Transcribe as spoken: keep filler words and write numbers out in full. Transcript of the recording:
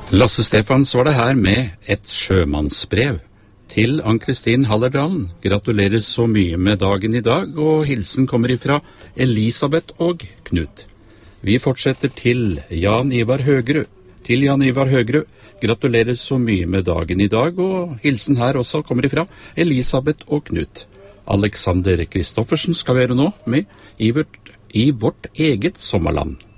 Lasse Stefans var det her med et sjømannsbrev til Ann-Kristin Hallerdalen. Gratulerer så mye med dagen i dag, og hilsen kommer ifra Elisabeth og Knut. Vi fortsetter til Jan Ivar Høgerud. Til Jan Ivar Høgerud, gratulerer så mye med dagen i dag, og hilsen her også kommer ifra Elisabeth og Knut. Alexander Kristoffersen skal være nå med i vårt, i vårt eget sommerland.